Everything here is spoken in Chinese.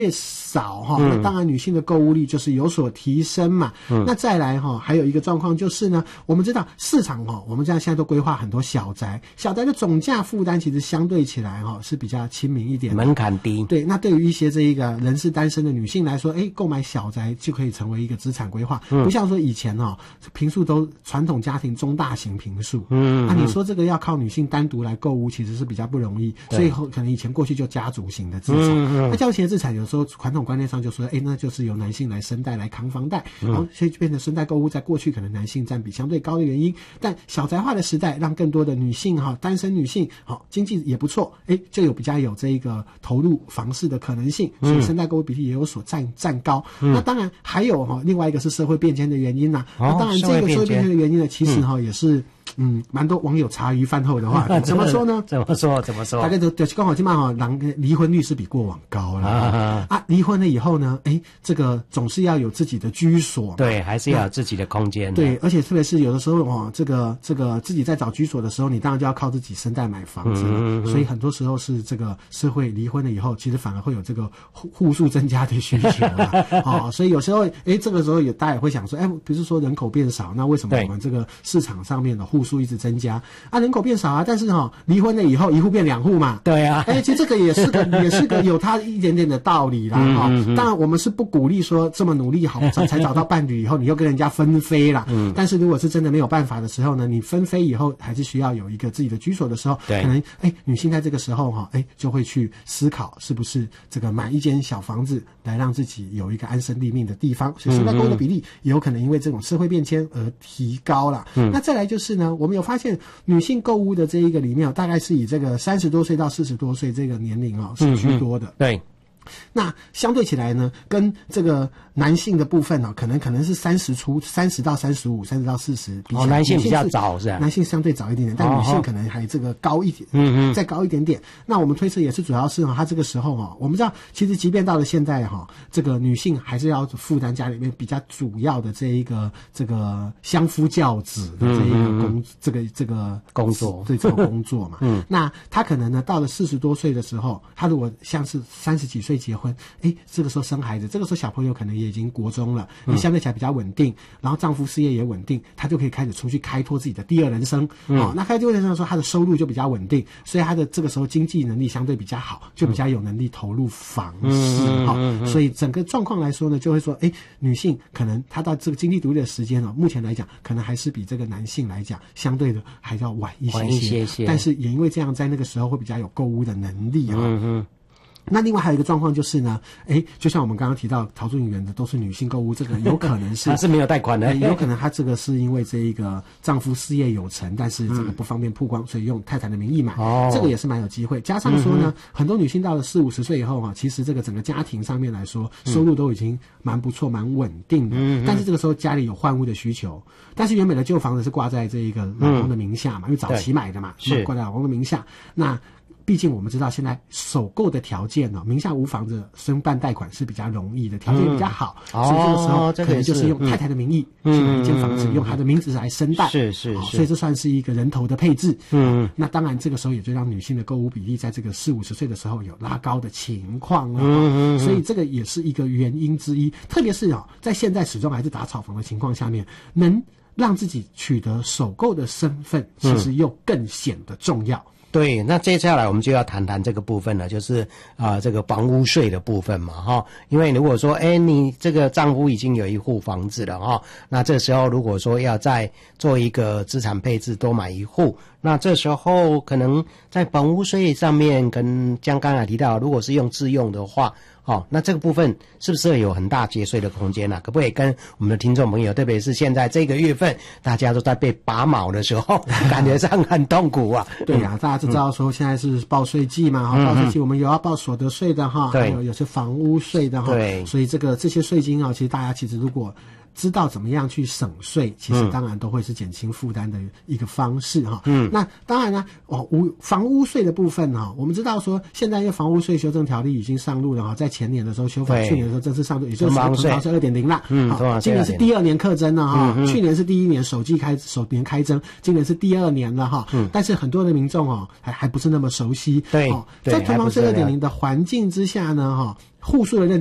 越少哈，那当然女性的购物力就是有所提升嘛。那再来哈，还有一个状况就是呢，我们知道市场哈，我们现在都规划很多小宅，小宅的总价负担其实相对起来哈是比较亲民一点的， 门槛低。 对，那对于一些这一个人是单身的女性来说，购买小宅就可以成为一个资产规划，不像说以前坪数都传统家庭中大型坪数，你说这个要靠女性单独来购物，其实是比较不容易，所以可能以前过去就家族型的资产，那家族型的资产有时候传统观念上就说，那就是由男性来生贷来扛房贷，所以就变成生贷购物在过去可能男性占比相对高的原因，但小宅化的时代让更多的女性单身女性经济也不错，就比较有这一个投入房市的可能性，所以生贷购物比例也有所占高。那当然还有另外一个是社会变迁的原因啦。那当然这个社会变迁的原因呢，其实也是蛮多网友茶余饭后的话怎么说呢？ 怎么说？ 大概就是刚好起码人离婚率是比过往高了离婚了以后呢，这个总是要有自己的居所， 对，还是要有自己的空间。 对，而且特别是有的时候这个自己在找居所的时候，你当然就要靠自己生贷买房子了，所以很多时候是这个社会离婚了以后，其实反而会有这个户数增加的需求啦所以有时候这个时候大家也会想说，比如说人口变少，那为什么我们这个市场上面的户数一直增加人口变少但是离婚了以后一户变两户嘛， 对啊， 其实这个也是个有它一点点的道理啦当然我们是不鼓励说这么努力好才找到伴侣以后你又跟人家分飞啦但是如果是真的没有办法的时候呢，你分飞以后还是需要有一个自己的居所的时候，可能女性在这个时候就会去思考是不是这个买一间小房子来让自己有一个安身立命的地方，所以生贷购物的比例也有可能因为这种社会变迁而提高了那再来就是呢，我们有发现女性购物的这一个里面大概是以这个30多岁到40多岁这个年龄是居多的对。 那相对起来呢，跟这个男性的部分可能是30到35、30到40比起来， 男性比较早是吧？ 男性相对早一点点，但女性可能还这个高一点，再高一点点。那我们推测也是主要是他这个时候我们知道其实即便到了现在这个女性还是要负担家里面比较主要的这个相夫教子的这个工作，对这个工作嘛。那他可能呢到了40多岁的时候，他如果像是30几岁结婚，这个时候生孩子，这个时候小朋友可能也已经国中了，相对起来比较稳定，然后丈夫事业也稳定，他就可以开始出去开拓自己的第二人生。那开拓第二人生的时候，他的收入就比较稳定，所以他的这个时候经济能力相对比较好，就比较有能力投入房市所以整个状况来说呢，就会说，女性可能她到这个经济独立的时间目前来讲，可能还是比这个男性来讲相对的还要晚一些，但是也因为这样，在那个时候会比较有购物的能力那另外还有一个状况就是呢，就像我们刚刚提到陶朱隐园的都是女性购物，这个有可能是她是没有贷款的， 有可能她这个是因为这一个丈夫事业有成，但是这个不方便曝光，所以用太太的名义买，这个也是蛮有机会。加上说呢，很多女性到了40、50岁以后其实这个整个家庭上面来说，收入都已经蛮不错、蛮稳定的，但是这个时候家里有换屋的需求，但是原本的旧房子是挂在这一个老公的名下嘛，因为早期买的嘛，是挂在老公的名下，那毕竟我们知道现在首购的条件名下无房子申办贷款是比较容易的，条件比较好，所以这个时候可能就是用太太的名义去买一间房子，用她的名字来申贷， 是所以这算是一个人头的配置。那当然这个时候也就让女性的购物比例在这个40、50岁的时候有拉高的情况所以这个也是一个原因之一。特别是在现在始终还是打炒房的情况下面，能让自己取得首购的身份，其实又更显得重要。 对，那接下来我们就要谈谈这个部分了，就是这个房屋税的部分嘛因为如果说你这个丈夫已经有一户房子了那这时候如果说要再做一个资产配置多买一户，那这时候可能在房屋税上面跟像刚才提到，如果是用自用的话那这个部分是不是有很大节税的空间可不可以跟我们的听众朋友，特别是现在这个月份大家都在被拔毛的时候感觉上很痛苦对大家就知道说现在是报税季嘛报税季我们有要报所得税的还有些房屋税的对， 所以这些税金其实大家如果知道怎么样去省税，其实当然都会是减轻负担的一个方式那当然呢房屋税的部分我们知道说现在因为房屋税修正条例已经上路了在前年的时候修法，去年的时候正式上路，也就是囤房税 2.0 啦今年是第2年课征了去年是第1年首年开征，今年是第2年了但是很多的民众还不是那么熟悉对， 在囤房税 2.0 的环境之下呢户数的认